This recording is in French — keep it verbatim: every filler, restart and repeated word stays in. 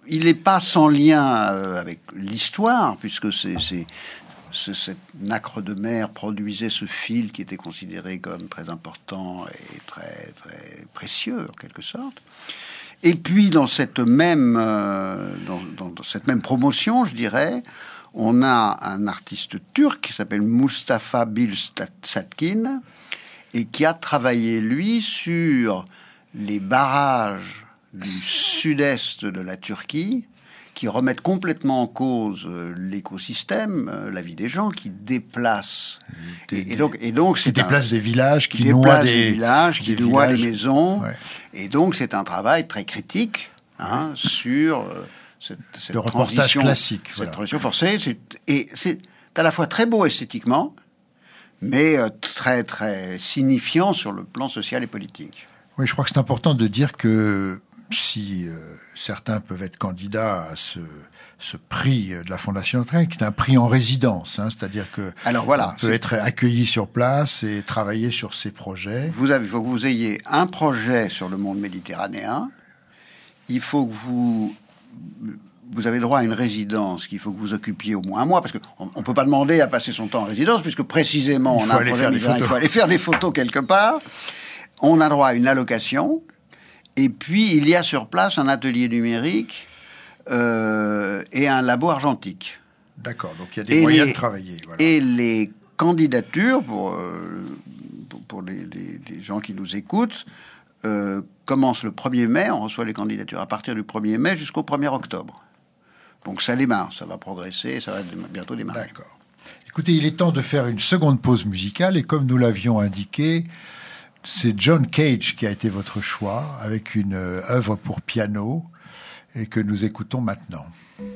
il n'est pas sans lien euh, avec l'histoire, puisque c'est, c'est, c'est cette nacre de mer produisait ce fil qui était considéré comme très important et très, très précieux, en quelque sorte. Et puis, dans cette même, euh, dans, dans cette même promotion, je dirais, on a un artiste turc qui s'appelle Mustafa Bilsatkin et qui a travaillé, lui, sur les barrages du sud-est de la Turquie qui remettent complètement en cause l'écosystème, la vie des gens, qui déplacent. Des, et, et donc, et donc, c'est qui déplacent des villages, qui, qui noient des, des villages, qui noient des maisons. Ouais. Et donc, c'est un travail très critique hein, ouais. sur euh, cette, cette le reportage classique, cette voilà. transition forcée. C'est, et c'est à la fois très beau esthétiquement, mais euh, très très signifiant sur le plan social et politique. Oui, je crois que c'est important de dire que si euh, certains peuvent être candidats à ce, ce prix de la Fondation Notre-Dame, qui est un prix en résidence, hein, c'est-à-dire que alors voilà, on peut être accueilli sur place et travailler sur ces projets. Vous avez, il faut que vous ayez un projet sur le monde méditerranéen. Il faut que vous vous avez droit à une résidence qu'il faut que vous occupiez au moins un mois, parce qu'on ne peut pas demander à passer son temps en résidence, puisque précisément on a un projet, il faut aller faire des photos quelque part. On a droit à une allocation. Et puis, il y a sur place un atelier numérique euh, et un labo argentique. D'accord, donc il y a des et moyens les, de travailler. Voilà. Et les candidatures, pour, euh, pour, pour les, les, les gens qui nous écoutent, euh, commencent le premier mai. On reçoit les candidatures à partir du premier mai jusqu'au premier octobre. Donc ça démarre, ça va progresser, ça va bientôt démarrer. D'accord. Écoutez, il est temps de faire une seconde pause musicale, et comme nous l'avions indiqué, c'est John Cage qui a été votre choix, avec une œuvre pour piano, et que nous écoutons maintenant.